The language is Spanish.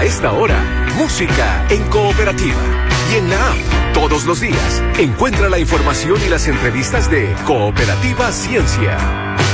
A esta hora, música en Cooperativa. Y en la app, todos los días, encuentra la información y las entrevistas de Cooperativa Ciencia.